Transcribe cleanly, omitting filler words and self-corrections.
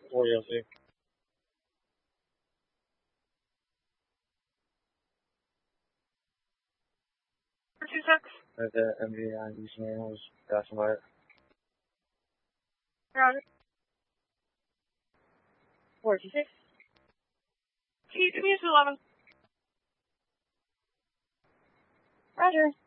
406. At the MV9 East Main was passing by it. Roger. 426. T, 11. Roger.